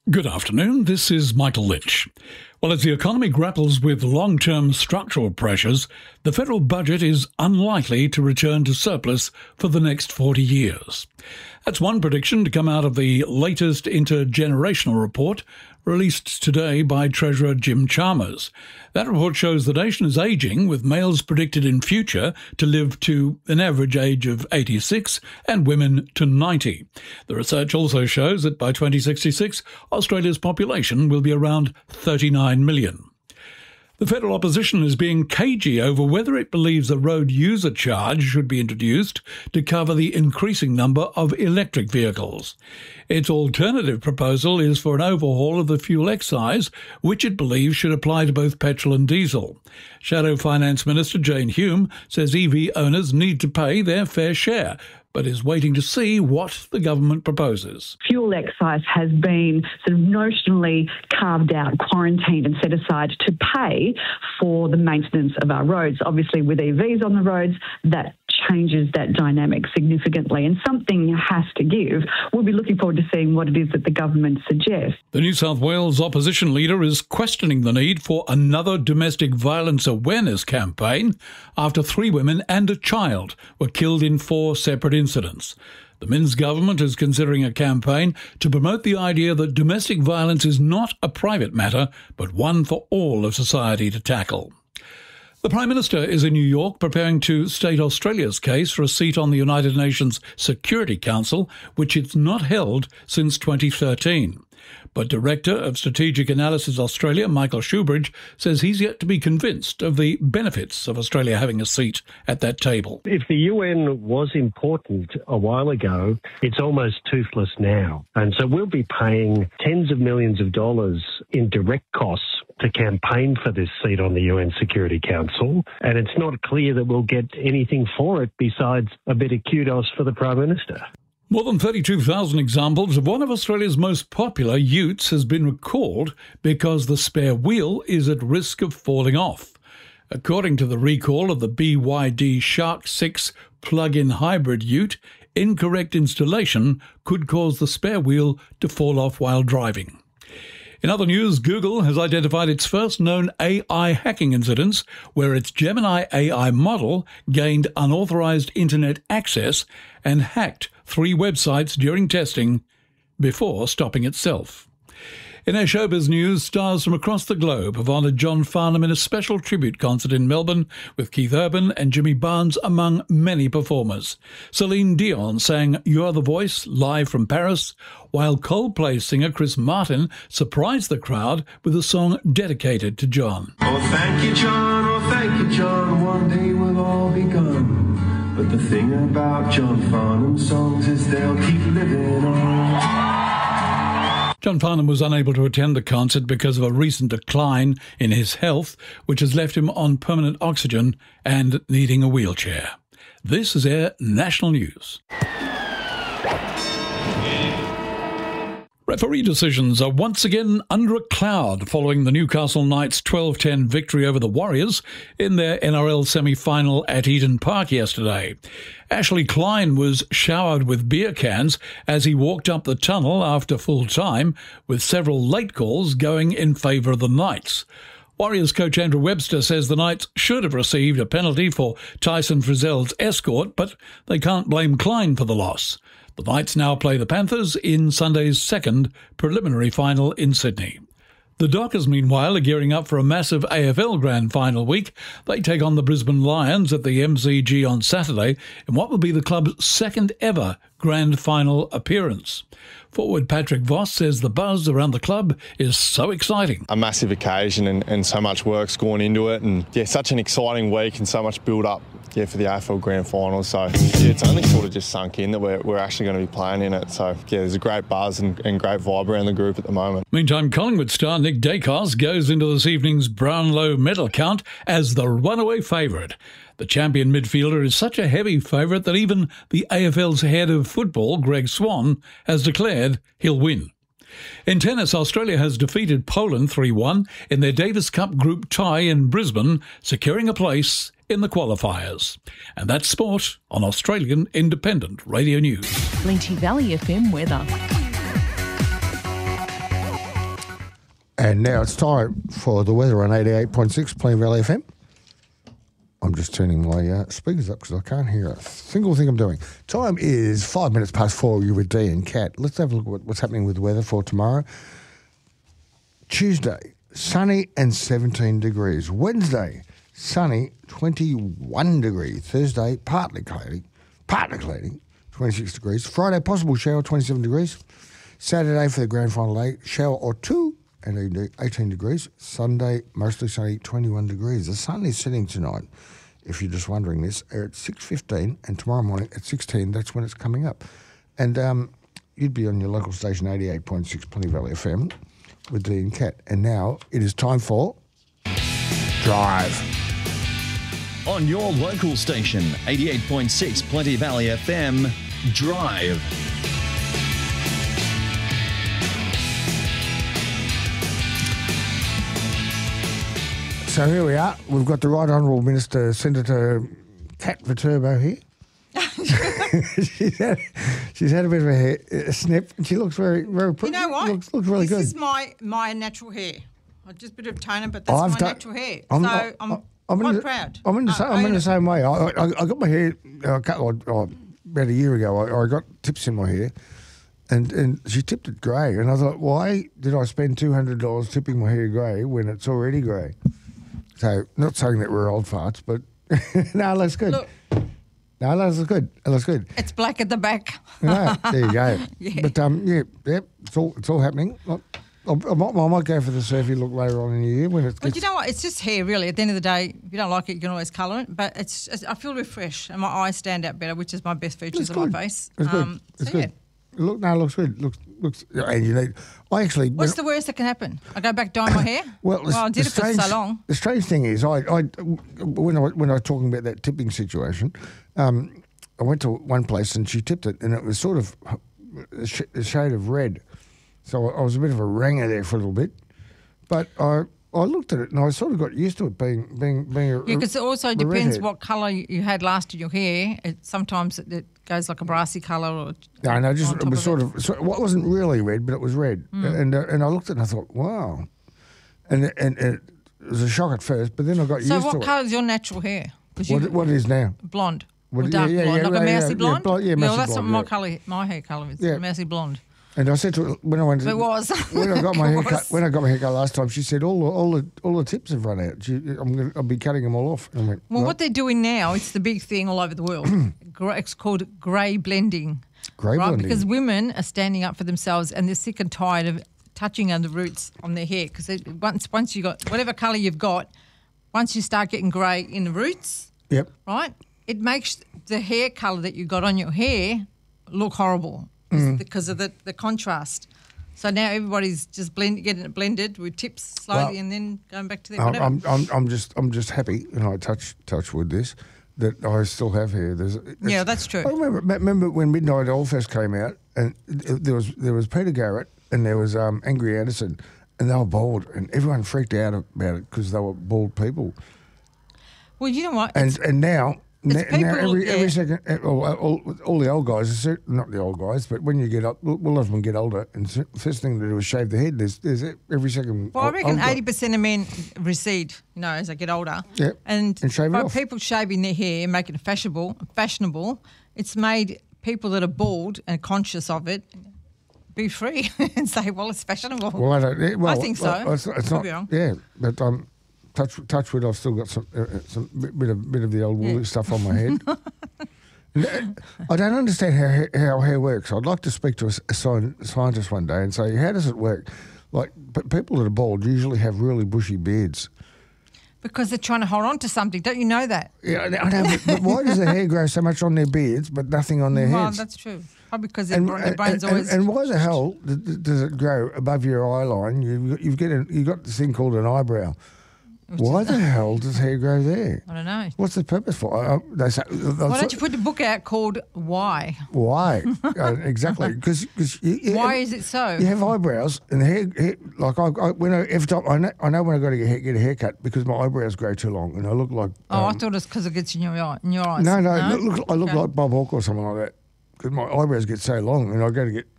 Good afternoon, this is Michael Lynch. Well, as the economy grapples with long-term structural pressures, the federal budget is unlikely to return to surplus for the next 40 years. That's one prediction to come out of the latest intergenerational report released today by Treasurer Jim Chalmers. That report shows the nation is ageing, with males predicted in future to live to an average age of 86 and women to 90. The research also shows that by 2066, Australia's population will be around 39 million. The federal opposition is being cagey over whether it believes a road user charge should be introduced to cover the increasing number of electric vehicles. Its alternative proposal is for an overhaul of the fuel excise, which it believes should apply to both petrol and diesel. Shadow Finance Minister Jane Hume says EV owners need to pay their fair share, but is waiting to see what the government proposes. Fuel excise has been sort of notionally carved out, quarantined and set aside to pay for the maintenance of our roads. Obviously, with EVs on the roads, that changes that dynamic significantly, and something has to give. We'll be looking forward to seeing what it is that the government suggests. The New South Wales opposition leader is questioning the need for another domestic violence awareness campaign after 3 women and a child were killed in 4 separate incidents. The Minns government is considering a campaign to promote the idea that domestic violence is not a private matter, but one for all of society to tackle. The Prime Minister is in New York preparing to state Australia's case for a seat on the United Nations Security Council, which it's not held since 2013. But Director of Strategic Analysis Australia, Michael Shoebridge, says he's yet to be convinced of the benefits of Australia having a seat at that table. If the UN was important a while ago, it's almost toothless now. And so we'll be paying tens of millions of dollars in direct costs to campaign for this seat on the UN Security Council, and it's not clear that we'll get anything for it besides a bit of kudos for the Prime Minister. More than 32,000 examples of one of Australia's most popular utes has been recalled because the spare wheel is at risk of falling off. According to the recall of the BYD Shark 6 plug-in hybrid ute, incorrect installation could cause the spare wheel to fall off while driving. In other news, Google has identified its first known AI hacking incidents where its Gemini AI model gained unauthorized internet access and hacked 3 websites during testing before stopping itself. In our showbiz news, stars from across the globe have honoured John Farnham in a special tribute concert in Melbourne with Keith Urban and Jimmy Barnes among many performers. Celine Dion sang You Are the Voice live from Paris, while Coldplay singer Chris Martin surprised the crowd with a song dedicated to John. Oh, thank you, John. Oh, thank you, John. One day we'll all be gone. But the thing about John Farnham's songs is they'll keep living on. John Farnham was unable to attend the concert because of a recent decline in his health, which has left him on permanent oxygen and needing a wheelchair. This is Air National News. Referee decisions are once again under a cloud following the Newcastle Knights' 12-10 victory over the Warriors in their NRL semi-final at Eden Park yesterday. Ashley Klein was showered with beer cans as he walked up the tunnel after full time, with several late calls going in favour of the Knights. Warriors coach Andrew Webster says the Knights should have received a penalty for Tyson Frizzell's escort, but they can't blame Klein for the loss. The Knights now play the Panthers in Sunday's second preliminary final in Sydney. The Dockers, meanwhile, are gearing up for a massive AFL Grand Final week. They take on the Brisbane Lions at the MCG on Saturday in what will be the club's second ever Grand Final appearance. Forward Patrick Voss says the buzz around the club is so exciting. A massive occasion and so much work's gone into it, and such an exciting week and so much build-up for the AFL Grand Final. So it's only sort of just sunk in that we're actually going to be playing in it. So there's a great buzz and great vibe around the group at the moment. Meantime, Collingwood star Nick Dacos goes into this evening's Brownlow medal count as the runaway favourite. The champion midfielder is such a heavy favourite that even the AFL's head of football, Greg Swan, has declared he'll win. In tennis, Australia has defeated Poland 3-1 in their Davis Cup group tie in Brisbane, securing a place in the qualifiers. And that's sport on Australian Independent Radio News. Lynchy Valley FM weather. And now it's time for the weather on 88.6 Plain Valley FM. I'm just turning my speakers up because I can't hear a single thing I'm doing. Time is 5 minutes past 4. You're with Dee and Kat. Let's have a look at what's happening with the weather for tomorrow. Tuesday, sunny and 17 degrees. Wednesday, sunny, 21 degrees. Thursday, partly cloudy, 26 degrees. Friday, possible shower, 27 degrees. Saturday for the grand final day, shower or two, and 18 degrees. Sunday, mostly sunny, 21 degrees. The sun is setting tonight, if you're just wondering this, at 6:15, and tomorrow morning at 6:10, that's when it's coming up. And you'd be on your local station, 88.6 Plain Valley FM, with Dee and Kat. And now it is time for Drive. On your local station, 88.6 Plenty Valley FM, Drive. So here we are. We've got the Right Honourable Minister, Senator Kat Viterbo here. she's had a bit of a snip, and she looks very pretty. You know what? Looks really good. This is my natural hair. I just a bit of toner, but that's my natural hair. I'm quite proud. I'm in the same way. I got my hair about a year ago. I got tips in my hair, and she tipped it grey, and I thought, why did I spend $200 tipping my hair grey when it's already grey? So, not saying that we're old farts, but no, that's good. Look. No, that looks good. It looks good. It's black at the back. No, there you go. Yeah. But it's all happening. I might go for the surfy look later on in the year when it's. But you know what? It's just hair, really. At the end of the day, if you don't like it, you can always colour it. But I feel refreshed, and my eyes stand out better, which is my best features of my face. It's good. It's good. Yeah. It looks good. Looks. And you need. I actually. What's the worst that can happen? I go back dyeing my hair. Well, I did it for so long. The strange thing is, when I was talking about that tipping situation, I went to one place and she tipped it, and it was sort of a shade of red. So I was a bit of a ranger there for a little bit, but I looked at it and I sort of got used to it being a because it also depends what colour you had last in your hair. Sometimes it goes like a brassy colour. Or no, just it was sort of it wasn't really red, but it was red. And I looked at it and I thought, wow, and it was a shock at first, but then I got used to it. So what colour is your natural hair? What it is now? Blonde. Or dark blonde, like a mousy blonde? Yeah, mousy that's blonde, what my hair colour is, mousy blonde. And I said to her when I got my hair cut last time, she said all the tips have run out. I'll be cutting them all off. And I went, well, what they're doing now, it's the big thing all over the world. It's called grey blending. Blending, because women are standing up for themselves and they're sick and tired of touching on the roots on their hair. Because once you got whatever colour you've got, once you start getting grey in the roots, yep, right, it makes the hair colour that you got on your hair look horrible. Because of the contrast. So now everybody's just getting it blended with tips slowly and then going back to their whatever. I'm just happy, and I touch with this, that I still have hair. Yeah, that's true. I remember when Midnight Oil first came out, and there was Peter Garrett and there was Angry Anderson, and they were bald, and everyone freaked out about it because they were bald people. Well, you know what? And now. Now every second, all the old guys, not the old guys, but when you get up, a lot of them get older, and the first thing they do is shave their head. There's every second. Well, I reckon 80% of men recede, as they get older. Yeah, and shave it off. People shaving their hair, making it fashionable, it's made people that are bald and conscious of it be free and say, well, it's fashionable. Well, I think so. Well, it's not. Wrong. Yeah, but touch wood, I've still got some bit of the old woolly stuff on my head. I don't understand how hair works. I'd like to speak to a scientist one day and say, how does it work? Like, people that are bald usually have really bushy beards. Because they're trying to hold on to something. Don't you know that? Yeah, I know. But why does the hair grow so much on their beards but nothing on their heads? Well, that's true. Probably because their brain's always... And why the hell does it grow above your eye line? You've got this thing called an eyebrow. Why the hell does hair grow there? I don't know. What's the purpose for? Why don't you put a book out called Why? Why? Exactly. Because why is it so? You have eyebrows and hair like I know when I got to get a haircut because my eyebrows grow too long and I look like. I thought it's because it gets in your eyes. No, I look like Bob Hawke or something like that because my eyebrows get so long and I go to get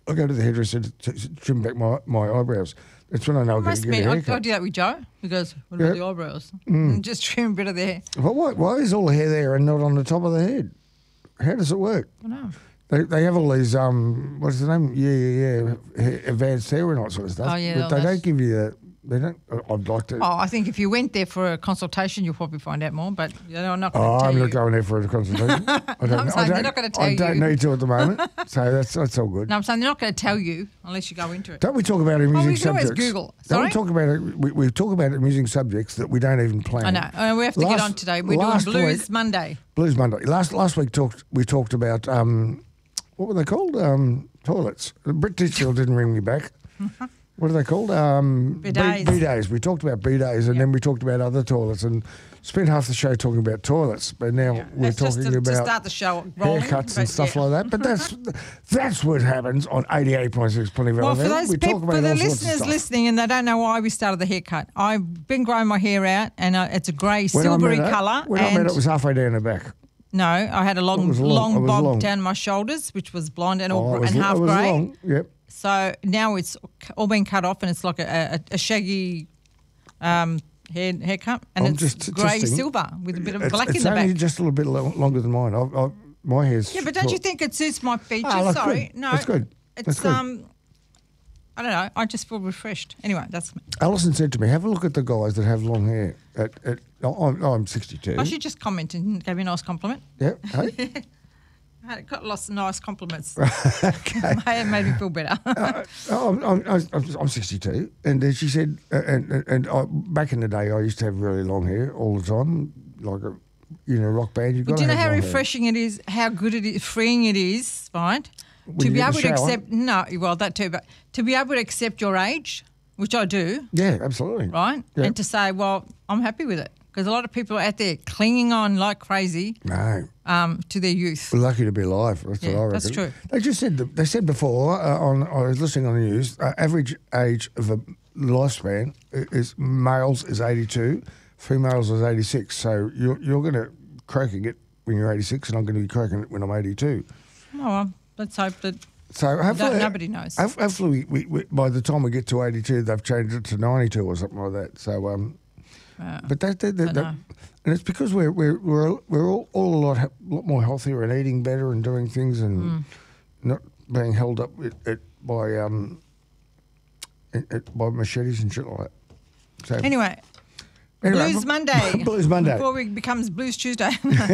I go to the hairdresser to trim back my eyebrows. That's when I know I'm going to get a haircut. I do that with Joe. He goes, what about the eyebrows? And just trim a bit of the hair. But why is all the hair there and not on the top of the head? How does it work? I don't know. They have all these, what's the name? Yeah, advanced hair and all that sort of stuff. Oh, yeah. But they don't give you that. They don't. I'd like to. Oh, I think if you went there for a consultation, you'll probably find out more. But I'm not going to tell I'm you. not going there for a consultation. I'm saying they're not going to tell you. I don't need to at the moment, so that's all good. No, I'm saying they're not going to tell you unless you go into it. Don't we talk about amusing we can always subjects? Google. Don't we Sorry? talk about it? We talk about amusing subjects that we don't even plan. I know. We have to get on today. We're doing Blues Monday. Blues Monday. Last week we talked about what were they called? Toilets. Britt Ditchfield didn't ring me back. What are they called? Bidets. Bidets. We talked about bidets, and then we talked about other toilets, and spent half the show talking about toilets. But now we're talking to about start the show rolling, haircuts and stuff like that. But that's what happens on 88.6 Plenty Valley. Well, for those we talk people, about for the all sorts of listeners stuff. listening, and they don't know why we started the haircut, I've been growing my hair out, and it's a grey, silvery colour. When I met it was halfway down the back. No, I had a long bob down my shoulders, which was blonde and half grey. Long. Yep. So now it's all been cut off, and it's like a shaggy haircut, and it's grey silver with a bit of black in the back. It's only just a little bit longer than mine. My hair's but don't you think it suits my features? Sorry, no, that's good. It's I don't know. I just feel refreshed. Anyway, that's me. Alison said to me, "Have a look at the guys that have long hair." I'm 62. I should just comment and give you a nice compliment. Yeah. Hey? I got lots of nice compliments. Okay. It made me feel better. I'm 62, and then she said, back in the day, I used to have really long hair all the time, like a rock band. Do you know how refreshing it is? How good it is, freeing it is, right? To be able to accept that too, but to be able to accept your age, which I do. Yeah, absolutely. Right, and to say, well, I'm happy with it. Because a lot of people are out there clinging on like crazy to their youth. We're lucky to be alive. That's what I reckon. That's true. They just said they said before I was listening on the news. Average age of a lifespan is males is 82, females is 86. So you're going to croaking it when you're 86, and I'm going to be croaking it when I'm 82. Oh well, let's hope that. So hopefully, nobody knows. Hopefully, we by the time we get to 82, they've changed it to 92 or something like that. So but and it's because we're all a lot more healthier and eating better and doing things and not being held up by machetes and shit like that. So anyway, Blues Monday. Blues Monday. Before it becomes Blues Tuesday.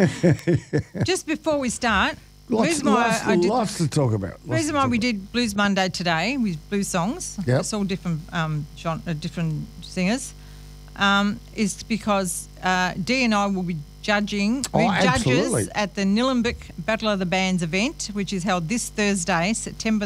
Just before we start. Lots to talk about. The reason why we did Blues Monday today with blues songs, it's all different different singers, is because Dee and I will be judges at the Nillumbik Battle of the Bands event, which is held this Thursday, September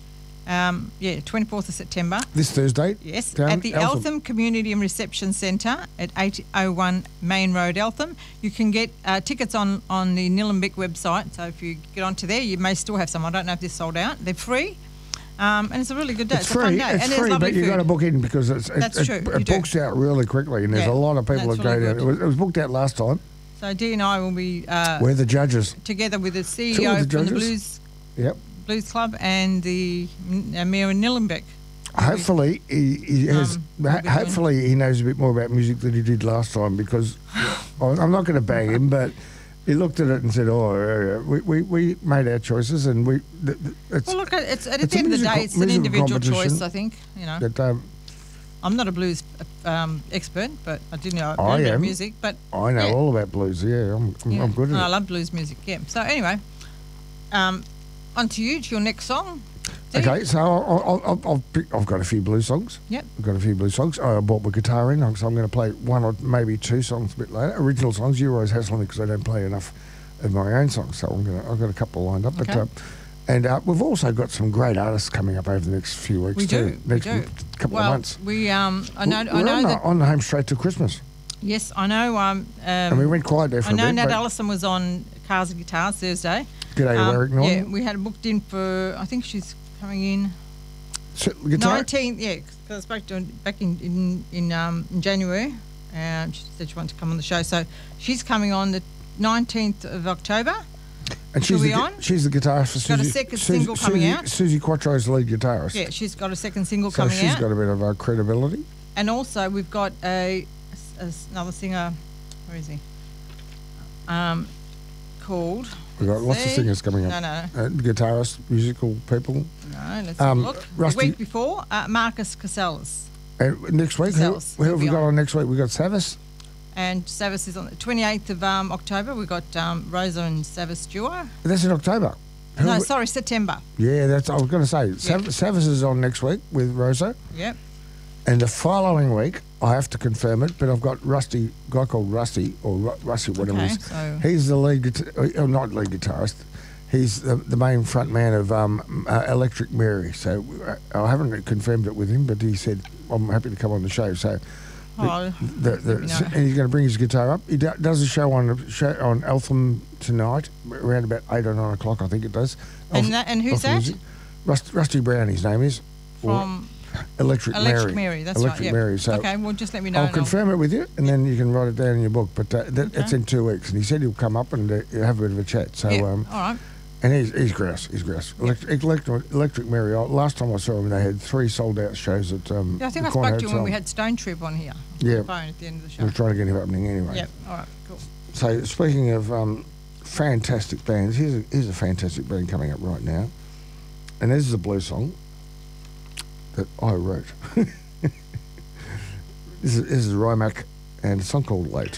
24th of September. This Thursday? Yes, at the Eltham Community and Reception Centre at 801 Main Road, Eltham. You can get tickets on the Nillumbik website, so if you get onto there, you may still have some. I don't know if they're sold out. They're free, and it's a really good day. It's a fun day. It's free, but you've got to book in because it books out really quickly, and there's a lot of people that go down. It was booked out last time. So Dee and I will be... we're the judges. Together with the CEO from the Blues... Yep. Blues Club and the Mayor of Nillumbik. Hopefully he has. Hopefully he knows a bit more about music than he did last time, because I'm not going to bang him, but he looked at it and said, we made our choices, and we. Well, look, at the end of the day, it's an individual choice. I think That, I'm not a blues expert, but I do know about music. But I know all about blues. Yeah, I'm good at it. I love blues music. Yeah. So anyway. On to you, to your next song. Okay, so I've got a few blues songs. Yep. I've got a few blues songs. I brought my guitar in, so I'm going to play one or maybe two songs a bit later. Original songs. You always hassle me because I don't play enough of my own songs, so I've got a couple lined up. Okay. But we've also got some great artists coming up over the next few weeks we too. We do. Couple of months. We I know that on the home straight to Christmas. Yes, I know. And we went quiet there for a bit. I know Nat Allison was on Cars and Guitars Thursday. G'day, Eric Norton. Yeah, we had it booked in for, I think she's coming in. Guitar? 19th, yeah, because I spoke to her back in January, and she said she wanted to come on the show. So she's coming on the 19th of October. And She'll be on. She's the guitarist for Got a Susie. second single coming out. Susie Quattro's the lead guitarist. Yeah, she's got a second single So coming she's out. got a bit of credibility. And also we've got another singer. Where is he? Called. We've got lots of singers coming up. No. Guitarists, musical people. No, let's have a look. Rusty- The week before, Marcus Casellas. Next week, who Casellas have will we be got on. on next week? We've got Savas. And Savas is on the 28th of October. We've got Rosa and Savas duo. That's in October. No, sorry, September. Yeah, that's. I was going to say. Savas is on next week with Rosa. Yep. And the following week, I have to confirm it, but I've got Rusty, a guy called Rusty, or Rusty, whatever it is. so- He's the not lead guitarist. He's the main front man of Electric Mary. So I haven't confirmed it with him, but he said, I'm happy to come on the show. So and he's going to bring his guitar up. He does a show on Eltham tonight, around about 8 or 9 o'clock, I think it does. And who's that? Rusty Brown, his name is. From Electric Mary. That's Electric right. Mary. So okay, well, just let me know. I'll confirm it with you, and then you can write it down in your book. But it's in 2 weeks, and he said he'll come up and have a bit of a chat. So, all right. And he's grouse. He's grouse. Electric Mary. Last time I saw him, they had 3 sold-out shows at I think the I Corner spoke to him when Hotel. we had Stone Trip on here. Yeah. On the phone at the end of the show. We're trying to get him happening anyway. Yep. All right. Cool. So speaking of fantastic bands, here's a fantastic band coming up right now, and this is a blues song that I wrote. This is Rymac, and a song called Late.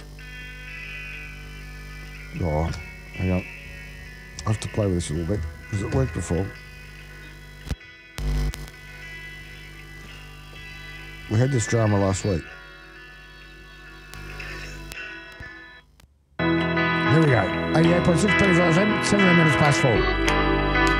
Oh, hang on. I have to play with this a little bit because it worked before. We had this drama last week. Here we go. 88.6 FM, 7 minutes past 4.